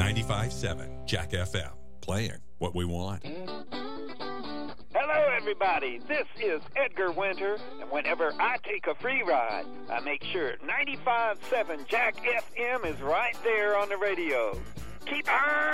95.7 Jack FM, playing what we want. Hello, everybody. This is Edgar Winter, and whenever I take a free ride, I make sure 95.7 Jack FM is right there on the radio. Keep on